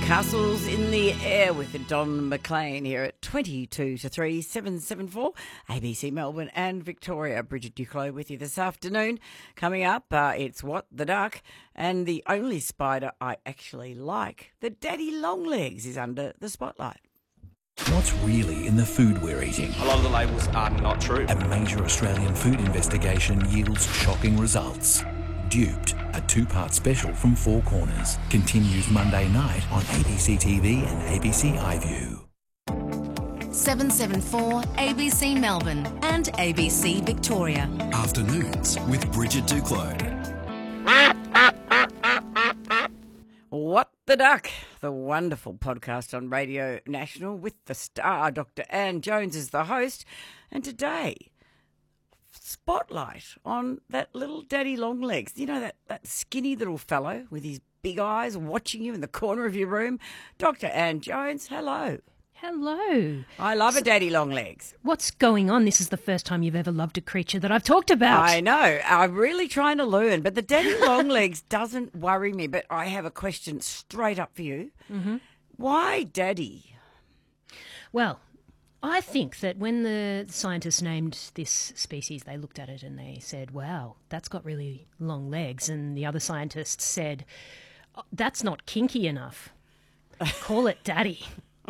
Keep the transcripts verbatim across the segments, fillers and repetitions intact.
Castles in the Air with Don McLean here at twenty-two to three, seven seven four, A B C Melbourne and Victoria. Bridget Duclos with you this afternoon. Coming up, uh, it's What the Duck, and the only spider I actually like, the daddy longlegs, is under the spotlight. What's really in the food we're eating? A lot of the labels are not true. A major Australian food investigation yields shocking results. Duped, a two-part special from Four Corners, continues Monday night on A B C T V and A B C iView. seven seven four A B C Melbourne and A B C Victoria. Afternoons with Bridget Duclos. What the Duck, the wonderful podcast on Radio National with the star Doctor Anne Jones as the host. And today, spotlight on that little daddy longlegs. You know, that, that skinny little fellow with his big eyes watching you in the corner of your room. Doctor Anne Jones, hello. Hello. I love a daddy longlegs. What's going on? This is the first time you've ever loved a creature that I've talked about. I know. I'm really trying to learn, but the daddy longlegs doesn't worry me. But I have a question straight up for you. Mm-hmm. Why daddy? Well, I think that when the scientists named this species, they looked at it and they said, wow, that's got really long legs. And the other scientists said, oh, that's not kinky enough. Call it daddy.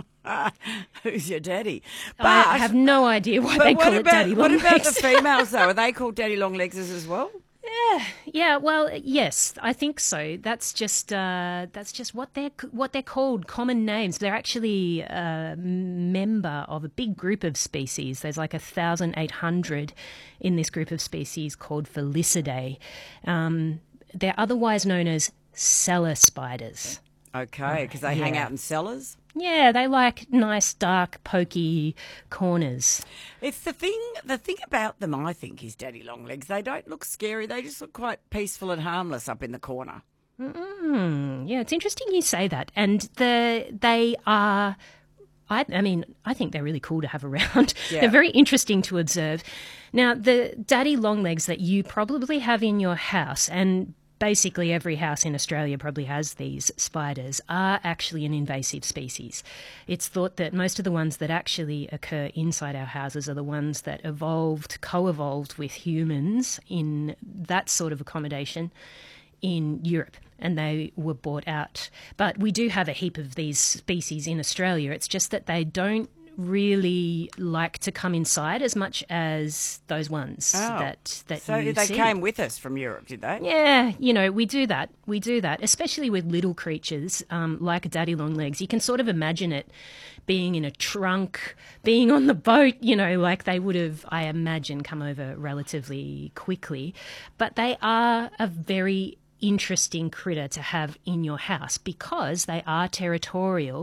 Who's your daddy? But, I have no idea why they call about, it daddy what longlegs. What about the females, though? Are they called daddy longlegs as well? Yeah, yeah. Well, yes, I think so. That's just uh, that's just what they're what they're called, common names. They're actually a member of a big group of species. There's like a thousand eight hundred in this group of species called Felicidae. Um, they're otherwise known as cellar spiders. Okay, because they yeah. hang out in cellars. Yeah, they like nice, dark, pokey corners. It's the thing, the thing about them, I think, is daddy longlegs. They don't look scary. They just look quite peaceful and harmless up in the corner. Mm, yeah, it's interesting you say that. And the they are, I, I mean, I think they're really cool to have around. Yeah. They're very interesting to observe. Now, the daddy longlegs that you probably have in your house, and basically every house in Australia probably has these spiders, are actually an invasive species. It's thought that most of the ones that actually occur inside our houses are the ones that evolved, co-evolved with humans in that sort of accommodation in Europe, and they were bought out. But we do have a heap of these species in Australia. It's just that they don't really like to come inside as much as those ones oh. that that so you they see. came with us from Europe, did they? Yeah, you know, we do that. We do that, especially with little creatures um, like daddy longlegs. You can sort of imagine it being in a trunk, being on the boat, you know, like they would have, I imagine, come over relatively quickly. But they are a very interesting critter to have in your house because they are territorial